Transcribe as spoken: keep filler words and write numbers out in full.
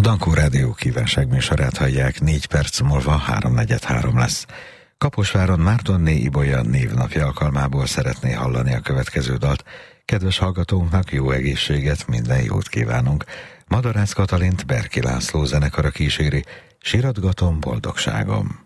Dankó Rádió kívánságműsorát hallják, négy perc múlva háromnegyed három lesz. Kaposváron Mártonné Ibolya névnapja alkalmából szeretné hallani a következő dalt. Kedves hallgatónknak jó egészséget, minden jót kívánunk. Madarász Katalint Berki László zenekara kíséri, Siratgatom boldogságom.